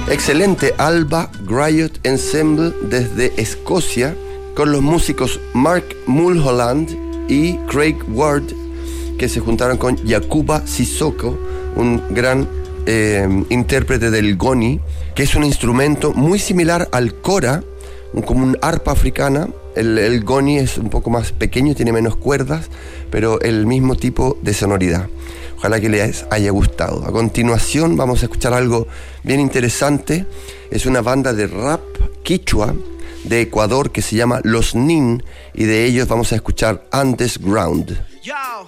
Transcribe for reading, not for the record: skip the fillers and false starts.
Excelente Alba Griot Ensemble desde Escocia, con los músicos Mark Mulholland y Craig Ward, que se juntaron con Jakuba Sissoko, un gran intérprete del goni, que es un instrumento muy similar al kora, como un arpa africana. El goni es un poco más pequeño, tiene menos cuerdas, pero el mismo tipo de sonoridad. Ojalá que les haya gustado. A continuación vamos a escuchar algo bien interesante. Es una banda de rap quichua de Ecuador que se llama Los Nin, y de ellos vamos a escuchar Underground. Yo,